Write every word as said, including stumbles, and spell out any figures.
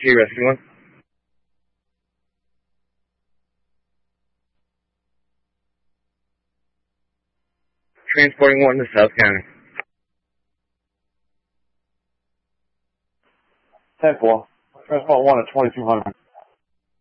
Key Rescue one. Transporting one to South County. ten four. Transport one at twenty-two hundred.